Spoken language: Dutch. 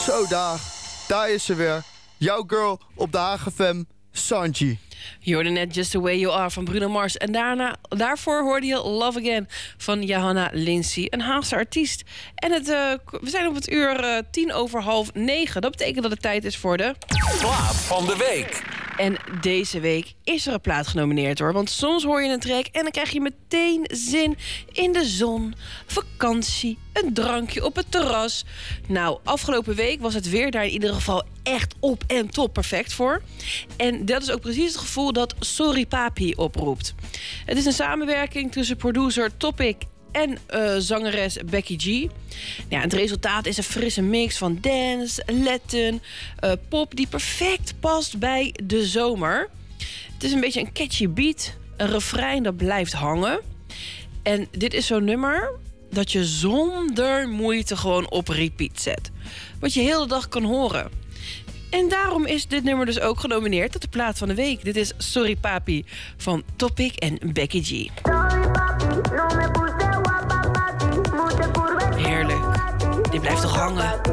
Zo daar is ze weer. Jouw girl op de HGFM, Sanji. Je hoorde net Just The Way You Are van Bruno Mars. En daarvoor hoorde je Love Again van Johanna Lindsay, een Haagse artiest. En we zijn op het uur 9:10. Dat betekent dat het tijd is voor de Plaat van de week. En deze week is er een plaat genomineerd hoor. Want soms hoor je een track en dan krijg je meteen zin in de zon, vakantie, een drankje op het terras. Nou, afgelopen week was het weer daar in ieder geval echt op en top perfect voor. En dat is ook precies het gevoel dat Sorry Papi oproept. Het is een samenwerking tussen producer Topic en zangeres Becky G. Ja, het resultaat is een frisse mix van dance, Latin, pop die perfect past bij de zomer. Het is een beetje een catchy beat, een refrein dat blijft hangen. En dit is zo'n nummer dat je zonder moeite gewoon op repeat zet. Wat je heel de dag kan horen. En daarom is dit nummer dus ook genomineerd tot de plaat van de week. Dit is Sorry Papi van Topic en Becky G. Heerlijk. Dit blijft toch hangen.